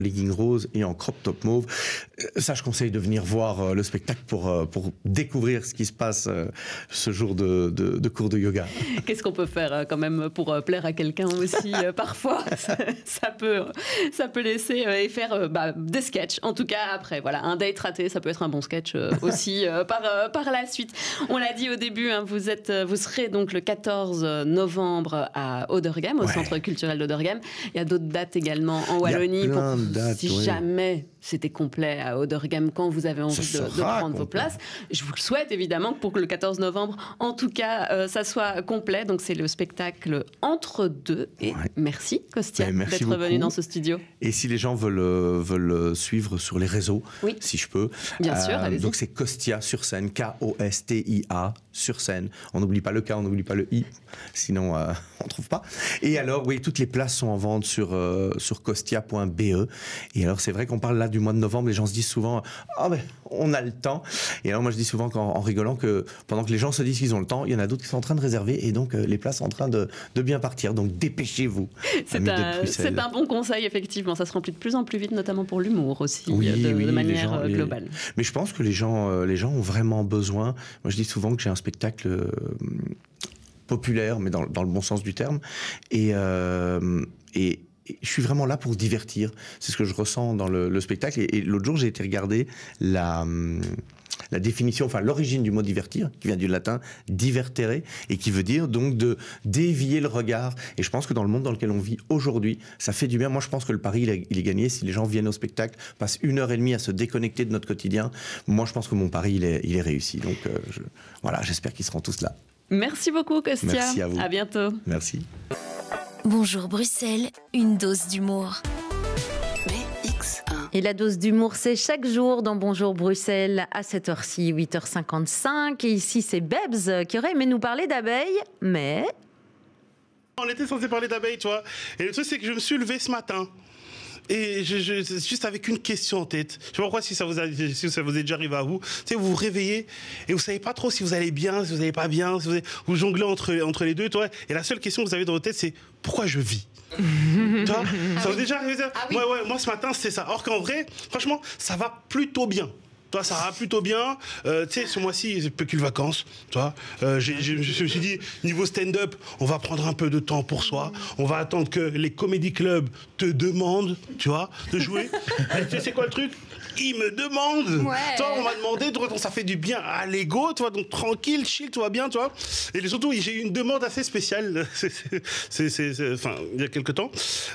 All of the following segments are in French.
legging rose et en crop top mauve. Ça, je conseille de venir voir le spectacle pour découvrir ce qui se passe ce jour de cours de yoga. Qu'est-ce qu'on peut faire quand même pour plaire à quelqu'un aussi parfois ça peut laisser et faire des sketchs. En tout cas, après, voilà, un date raté, ça peut être un bon sketch aussi par la suite. On l'a dit au début, hein, vous serez donc le 14 novembre à Oderghem, au Centre culturel d'Oderghem. Il y a d'autres dates également en Wallonie. Si jamais c'était complet à Oderghem, quand vous avez envie de prendre vos places. Je vous le souhaite évidemment pour que le 14 novembre, en tout cas, ça soit complet. Donc c'est le spectacle Entre deux. Et merci Kostya d'être venu dans ce studio. Et si les gens veulent suivre sur les réseaux, si je peux. Bien sûr, allez-y. Donc c'est Kostya sur scène, Kostia sur scène. On n'oublie pas le K, on n'oublie pas le I, sinon on ne trouve pas. Et alors, oui, toutes les places sont en vente sur kostia.be. Et alors, c'est vrai qu'on parle là du mois de novembre, les gens se disent souvent « Ah, mais on a le temps ». Et alors, moi, je dis souvent en rigolant que pendant que les gens se disent qu'ils ont le temps, il y en a d'autres qui sont en train de réserver et donc les places sont en train de bien partir. Donc, dépêchez-vous. C'est un bon conseil, effectivement. Ça se remplit de plus en plus vite, notamment pour l'humour aussi, de manière globale. Mais je pense que les gens ont vraiment besoin. Moi, je dis souvent que j'ai un spectacle populaire, mais dans le bon sens du terme. Et je suis vraiment là pour divertir. C'est ce que je ressens dans le spectacle. Et l'autre jour, j'ai été regarder la définition, enfin l'origine du mot divertir, qui vient du latin divertere, et qui veut dire donc de dévier le regard. Et je pense que dans le monde dans lequel on vit aujourd'hui, ça fait du bien. Moi, je pense que le pari, il est gagné. Si les gens viennent au spectacle, passent 1h30 à se déconnecter de notre quotidien, moi, je pense que mon pari, il est réussi. Donc, voilà, j'espère qu'ils seront tous là. Merci beaucoup, Kostya. Merci à vous. À bientôt. Merci. Bonjour Bruxelles, une dose d'humour. BX1. Et la dose d'humour, c'est chaque jour dans Bonjour Bruxelles à cette heure-ci, 8h55. Et ici, c'est Bebs qui aurait aimé nous parler d'abeilles, mais... On était censé parler d'abeilles, tu vois. Et le truc, c'est que je me suis levé ce matin. Et juste avec une question en tête. Je sais pas pourquoi si ça vous est déjà arrivé à vous. Tu sais, vous vous réveillez et vous savez pas trop si vous allez bien, si vous allez pas bien, si vous jonglez entre les deux, toi. Et la seule question que vous avez dans votre tête, c'est pourquoi je vis. Tu vois, ça vous est déjà arrivé ça? Moi ce matin c'était ça. Or qu'en vrai, franchement, ça va plutôt bien. Toi, ça va plutôt bien. Tu sais, ce mois-ci, j'ai peu que les vacances. Tu vois, je me suis dit, niveau stand-up, on va prendre un peu de temps pour soi. On va attendre que les comédie clubs te demandent, tu vois, de jouer. Et tu sais, c'est quoi le truc? Ils me demandent. Toi, on m'a demandé, donc ça fait du bien à l'ego, tu vois, donc tranquille, chill, tout va bien, tu vois. Et surtout, j'ai eu une demande assez spéciale. Enfin, il y a quelque temps,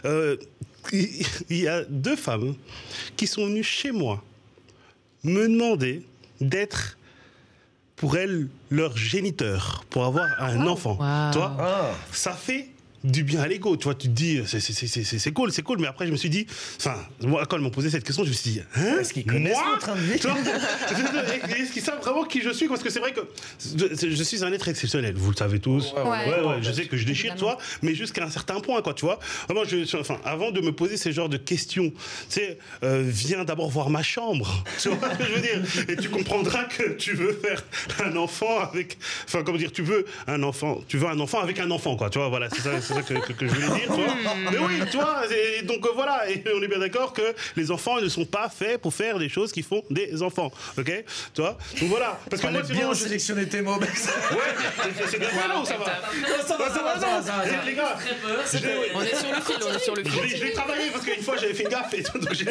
il y a 2 femmes qui sont venues chez moi me demander d'être pour elles leur géniteur pour avoir un enfant. Tu vois, ça fait du bien à l'ego, tu vois, tu te dis c'est cool, mais après je me suis dit, enfin moi quand ils m'ont posé cette question, je me suis dit est-ce qu'ils connaissent mon train de vie? Est-ce qu'ils savent vraiment qui je suis? Parce que c'est vrai que je suis un être exceptionnel, vous le savez tous. Je sais que je déchire, toi, mais jusqu'à un certain point, quoi, tu vois. Moi, avant de me poser ces genres de questions, tu sais, viens d'abord voir ma chambre, tu vois ce que je veux dire, et tu comprendras que tu veux faire un enfant avec, enfin comment dire, tu veux un enfant avec un enfant, quoi, tu vois, voilà, c'est ça que je voulais dire, tu vois. Mais oui, tu vois, et donc voilà, et on est bien d'accord que les enfants ne sont pas faits pour faire des choses qui font des enfants, ok, tu vois. Donc voilà, parce que moi c'est bien sélectionner tes mots. Ouais, c'est bien ça, ou ça va? Ça va. Les gars, on est sur le fil, Je l'ai travaillé parce qu'une fois j'avais fait gaffe et donc je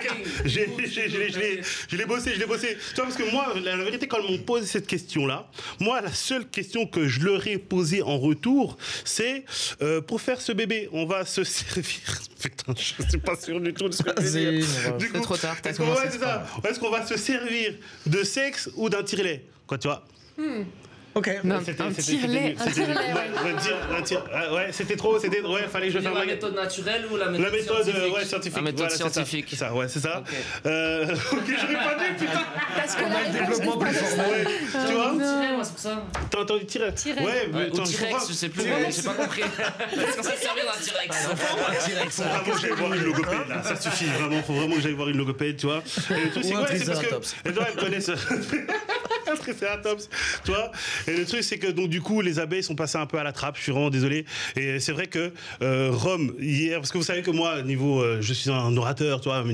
l'ai bossé. Tu vois, parce que moi, la vérité, quand ils m'ont posé cette question-là, moi, la seule question que je leur ai posée en retour, c'est pour faire ce bébé, on va se servir. Putain, je suis pas sûr du tout de ce que je vais dire. C'est trop tard. Est-ce qu'on va se servir de sexe ou d'un tire-lait, quoi, tu vois? Ok. Un tire-lait. Ouais, c'était trop. Ouais, fallait que je fasse la méthode naturelle ou la méthode scientifique? La méthode scientifique. C'est ça, ouais, c'est ça. Ok, j'aurais pas dit, putain. Parce que on a le développement plus fort. Tu vois? Tirer, moi, c'est pour ça. T'as entendu tirer? Ouais, ou T-Rex, je sais plus, j'ai pas compris. Est-ce qu'on s'est servi d'un T-Rex? Faut vraiment que j'aille voir une logopède, là. Ça suffit, vraiment. Faut vraiment que j'aille voir une logopède, tu vois. Et le truc, c'est quoi? C'est parce que les gens, elles connaissent. Un triceratops, tu vois. Et le truc, c'est que donc du coup, les abeilles sont passées un peu à la trappe. Je suis vraiment désolé. Et c'est vrai que Rome hier, parce que vous savez que moi, niveau, je suis un orateur, tu vois.